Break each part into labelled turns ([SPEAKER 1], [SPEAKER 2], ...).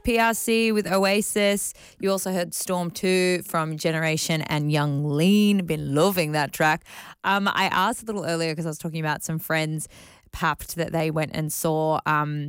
[SPEAKER 1] PRC with Oasis. You also heard Storm 2 from Generation and Young Lean. Been loving that track. I asked a little earlier because I was talking about some friends papped that they went and saw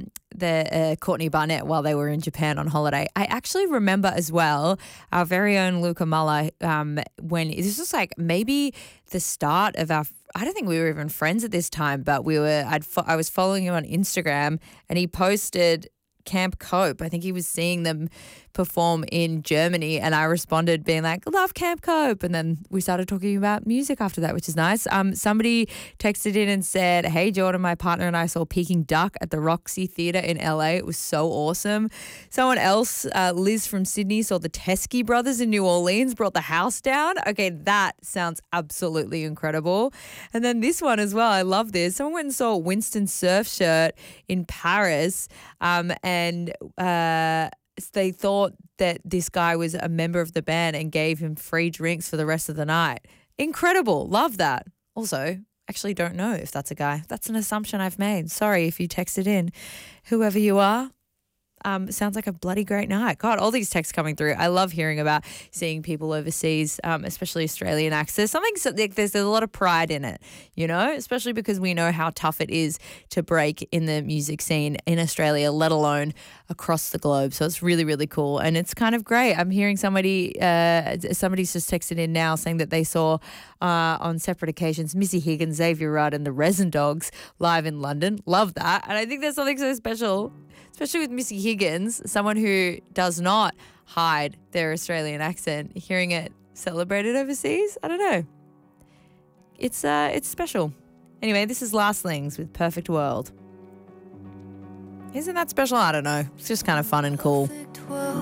[SPEAKER 1] the Courtney Barnett while they were in Japan on holiday. I actually remember as well our very own Luca Muller when this was like maybe the start of our. I don't think we were even friends at this time, but I was following him on Instagram and he posted Camp Cope. I think he was seeing them perform in Germany and I responded being like, love Camp Cope. And then we started talking about music after that, which is nice. Somebody texted in and said, hey, Jordan, my partner and I saw Peking Duck at the Roxy Theatre in LA. It was so awesome. Someone else, Liz from Sydney, saw the Teskey Brothers in New Orleans, brought the house down. Okay, that sounds absolutely incredible. And then this one as well, I love this. Someone went and saw Winston Surfshirt in Paris and they thought that this guy was a member of the band and gave him free drinks for the rest of the night. Incredible. Love that. Also, actually don't know if that's a guy. That's an assumption I've made. Sorry if you texted in. Whoever you are. Sounds like a bloody great night. God, all these texts coming through. I love hearing about seeing people overseas, especially Australian acts. There's a lot of pride in it, you know, especially because we know how tough it is to break in the music scene in Australia, let alone across the globe. So it's really, really cool. And it's kind of great. I'm hearing somebody's just texted in now saying that they saw on separate occasions Missy Higgins, Xavier Rudd and the Resin Dogs live in London. Love that. And I think there's something so special, especially with Missy Higgins, someone who does not hide their Australian accent, hearing it celebrated overseas. I don't know. It's special. Anyway, this is Lastlings with Perfect World. Isn't that special? I don't know. It's just kind of fun and cool.